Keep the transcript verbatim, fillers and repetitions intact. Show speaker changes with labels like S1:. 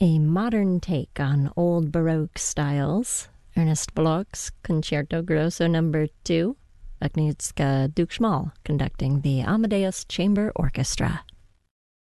S1: A modern take on old Baroque styles. Ernest Bloch's Concerto Grosso Number Two. Agnieszka Dukshmal conducting the Amadeus Chamber Orchestra.